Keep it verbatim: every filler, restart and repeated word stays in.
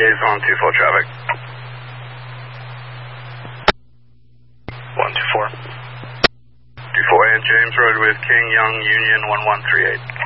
on two four traffic. one two four. two four and James Road with King Young Union one one three eight.